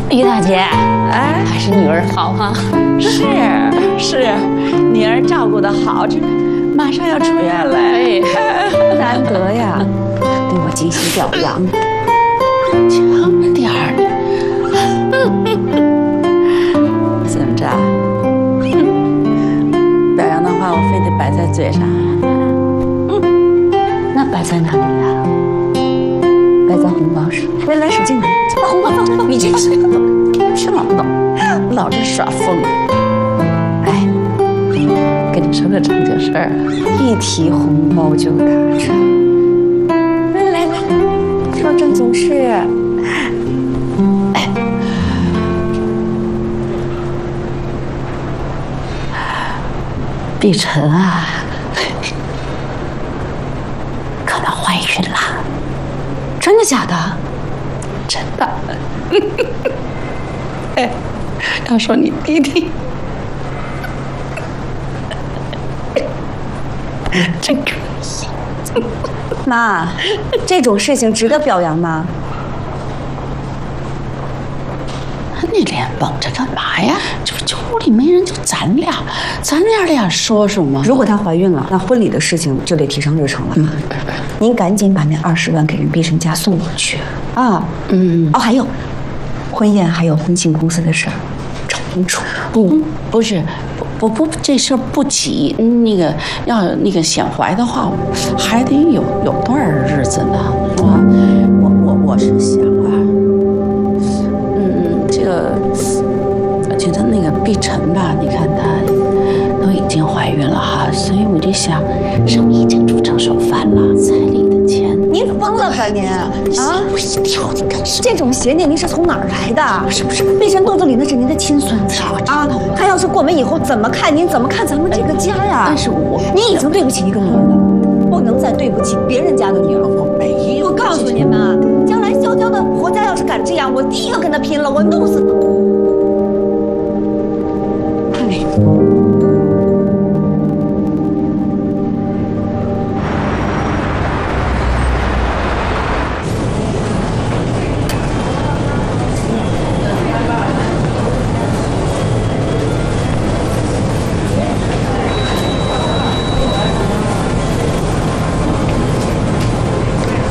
于大姐，哎，还是女儿好哈。 是，女儿照顾得好，这马上要出院了， 难得呀，对我精心表扬。 强点儿，怎么着？表扬的话，我非得摆在嘴上。 那摆在哪里呀？摆在红包上。来，使劲拿，把红包放。 你这是老是耍疯。哎，跟你说个正经事儿， 一提红包就打岔。来，说正经事。 碧晨啊，可能怀孕了。 真的假的？ 真的。哎，要说你弟弟，真可以。 妈，这种事情值得表扬吗？ 你脸绷着干嘛呀？这不就屋里没人，就咱俩说说嘛。 如果她怀孕了，那婚礼的事情就得提上日程了。您赶紧把那20万给人碧晨家送过去啊。哦，还有，婚宴还有婚庆公司的事儿，找清楚。 不是，这事儿不急。要显怀的话，还得有段日子呢。我是想啊。觉得那个碧晨吧，你看她都已经怀孕了哈，所以我就想，生意已经煮成熟饭了，彩礼的钱， 您疯了吧您啊！ 我一跳你干什么？ 这种邪念您是从哪儿来的？ 不是， 碧晨肚子里那是您的亲孙子啊！他要是过门以后怎么看您，怎么看咱们这个家呀？ 但是您已经对不起一个女人了，不能再对不起别人家的女儿。我告诉你们啊，将来萧娇的婆家要是敢这样，我第一个跟他拼了，我弄死他。